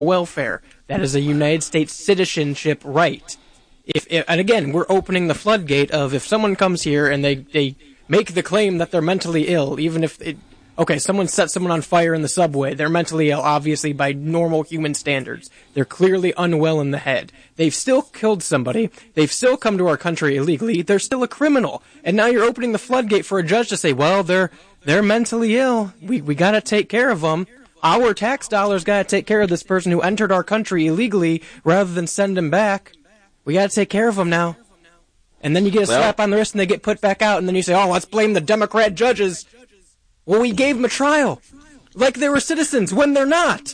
welfare. That is a United States citizenship right. And again, we're opening the floodgate of if someone comes here and they make the claim that they're mentally ill, even if someone set someone on fire in the subway. They're mentally ill, obviously, by normal human standards. They're clearly unwell in the head. They've still killed somebody. They've still come to our country illegally. They're still a criminal. And now you're opening the floodgate for a judge to say, well, they're mentally ill. We gotta take care of them. Our tax dollars gotta take care of this person who entered our country illegally rather than send him back. We gotta take care of them now. And then you get a slap on the wrist and they get put back out, and then you say, oh, let's blame the Democrat judges. Well, we gave them a trial. Like they were citizens when they're not.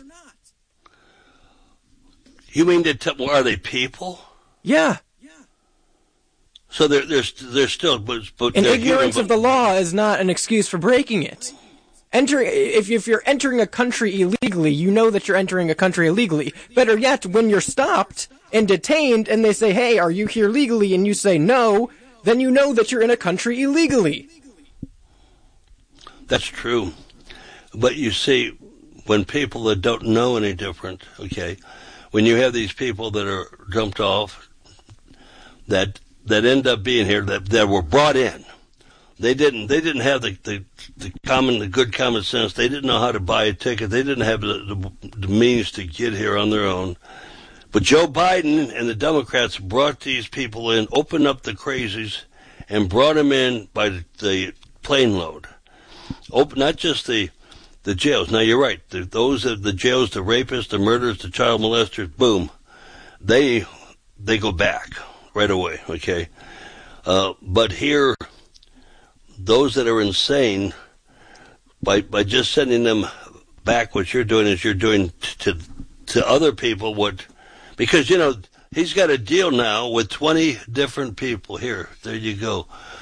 You mean are they people? Yeah. So they're still... But and ignorance of the law is not an excuse for breaking it. If you're entering a country illegally, you know that you're entering a country illegally. Better yet, when you're stopped and detained and they say, hey, are you here legally? And you say no, then you know that you're in a country illegally. That's true. But you see, when people that don't know any different, okay, when you have these people that are jumped off, that end up being here, that were brought in, they didn't have the good common sense. They didn't know how to buy a ticket. They didn't have the means to get here on their own. But Joe Biden and the Democrats brought these people in, opened up the crazies, and brought them in by the plane load. Not just the jails. Now, you're right. Those are the jails, the rapists, the murderers, the child molesters, boom. They go back right away, okay? But here, those that are insane, by just sending them back, what you're doing is you're doing to other people because, he's got a deal now with 20 different people. Here, there you go.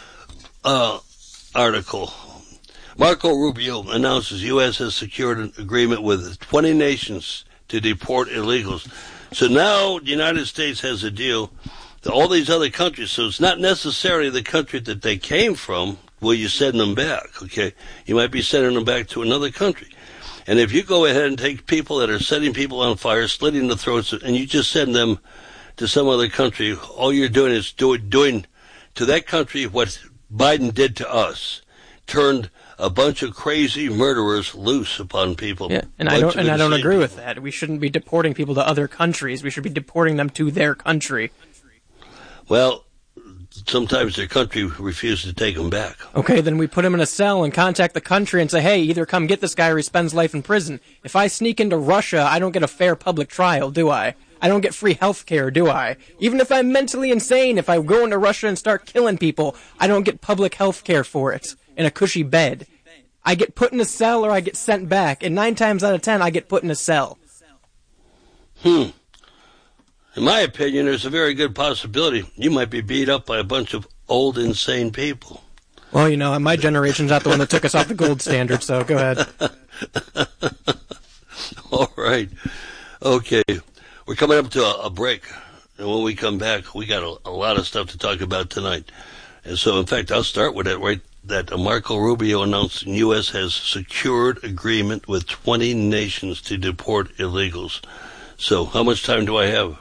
Article. Marco Rubio announces U.S. has secured an agreement with 20 nations to deport illegals. So now the United States has a deal to all these other countries. So it's not necessarily the country that they came from where you send them back, okay? You might be sending them back to another country. And if you go ahead and take people that are setting people on fire, slitting the throats, and you just send them to some other country, all you're doing is doing to that country what Biden did to us, turned a bunch of crazy murderers loose upon people. Yeah, and I don't agree with that. We shouldn't be deporting people to other countries. We should be deporting them to their country. Well, sometimes their country refuses to take them back. Okay, then we put them in a cell and contact the country and say, hey, either come get this guy or he spends life in prison. If I sneak into Russia, I don't get a fair public trial, do I? I don't get free health care, do I? Even if I'm mentally insane, if I go into Russia and start killing people, I don't get public health care for it in a cushy bed. I get put in a cell or I get sent back, and 9 times out of 10, I get put in a cell. In my opinion, there's a very good possibility you might be beat up by a bunch of old, insane people. Well, my generation's not the one that took us off the gold standard, so go ahead. All right. Okay. We're coming up to a break, and when we come back, we got a lot of stuff to talk about tonight. And so, in fact, I'll start with it right that Marco Rubio announced the U.S. has secured agreement with 20 nations to deport illegals. So, how much time do I have?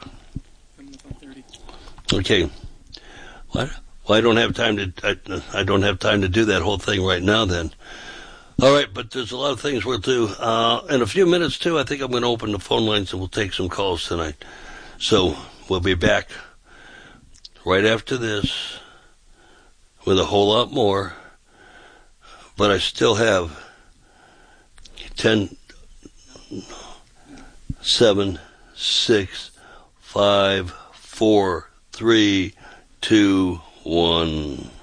Okay. What? Well, I don't have time to do that whole thing right now. Then, all right. But there's a lot of things we'll do in a few minutes too. I think I'm going to open the phone lines and we'll take some calls tonight. So we'll be back right after this with a whole lot more. But I still have 10, 7, 6, 5, 4, 3, 2, 1.